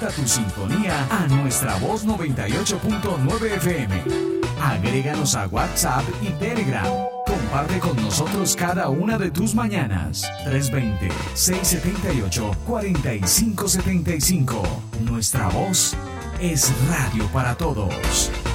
ajusta tu sintonía a nuestra voz 98.9 FM. Agréganos a WhatsApp y Telegram. Comparte con nosotros cada una de tus mañanas. 320-678-4575. Nuestra voz es radio para todos.